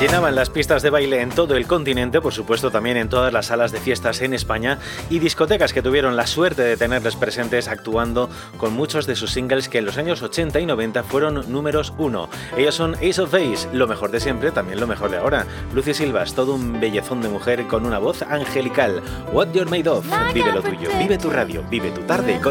Llenaban las pistas de baile en todo el continente, por supuesto también en todas las salas de fiestas en España y discotecas que tuvieron la suerte de tenerles presentes actuando con muchos de sus singles que en los años 80 y 90 fueron números 1. Ellos son Ace of Base, lo mejor de siempre, también lo mejor de ahora. Lucy Silva es todo un bellezón de mujer con una voz angelical. What You're Made Of, vive lo tuyo, vive tu radio, vive tu tarde con